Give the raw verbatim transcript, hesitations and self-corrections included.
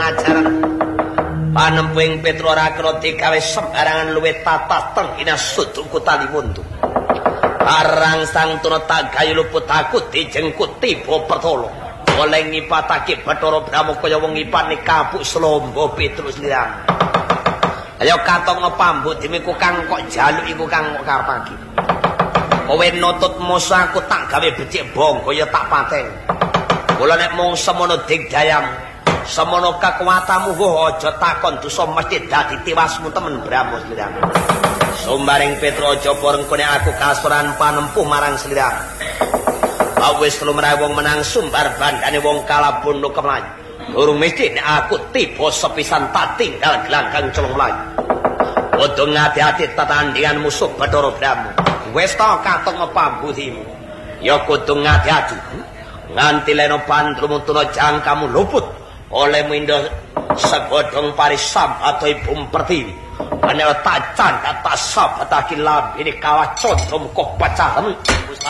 ajaran. Panempuing Petro ora kena digawe sembarangan luwih tatah tenggina suduku tali wuntu. Arang sang tuna tak gayu luput aku dijengkut tiba pertolo. Oleh ngipatake Bathara Brahma kaya wong ngipane kapuk slombo Petrus liang. Ayo katong ngepambut dimiku kang kok jaluk iku kang kok karepake. Kowe nutut musuh aku tak gawe becik bongko ya tak pateng. Kula nek mung semono digdayam, semono kekuatanmu wo aja takon dosa mesti dadi tiwasmu temen Brahma Slirang. Sumbaring Petra aja porengko nek aku kasuran panempuh marang Slirang. Awis lumrah wong menang sumbar bandane wong kalah bondo kemlayu. Durung mesti nek aku tiba sepisan tak tinggal gelanggang celung mlayu. Padha ngati-ati tetandingan musuh Bathara Brahma. Wis ta katong ngepambudimu. Ya kudu ngati-ati. Nganti leno bandrum tuna jangkamu luput oleh mindo segodhong parisam atau ibu pertiwi. Ana tacan kata sabatake lambene kawah condro muka pacahem.